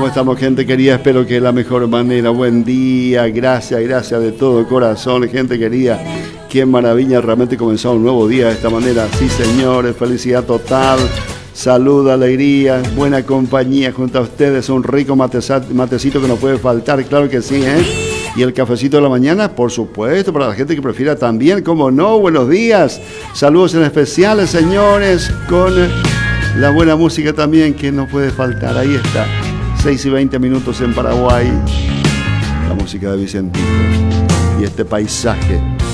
¿Cómo estamos, gente querida? Espero que de la mejor manera. Buen día, gracias de todo corazón, gente querida. Qué maravilla, realmente comenzó un nuevo día de esta manera. Sí, señores, felicidad total, salud, alegría, buena compañía junto a ustedes. Un rico matecito que no puede faltar, claro que sí, ¿eh? Y el cafecito de la mañana, por supuesto, para la gente que prefiera también, como no, buenos días. Saludos en especiales, señores, con la buena música también que no puede faltar. Ahí está, 6:20 en Paraguay. La música de Vicentito y este paisaje